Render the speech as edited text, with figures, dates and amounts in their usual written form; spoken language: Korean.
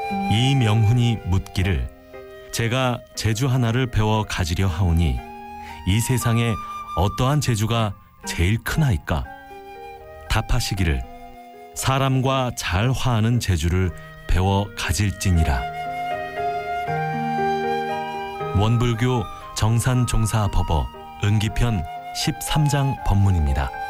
이명훈이 묻기를 제가 재주 하나를 배워 가지려 하오니 이 세상에 어떠한 재주가 제일 크나이까? 답하시기를 사람과 잘 화하는 재주를 배워 가질지니라. 원불교 정산종사법어 은기편 13장 법문입니다.